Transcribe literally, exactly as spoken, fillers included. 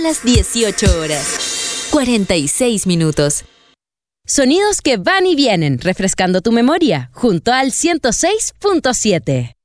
Son las dieciocho horas, cuarenta y seis minutos. Sonidos que van y vienen, refrescando tu memoria, junto al ciento seis punto siete.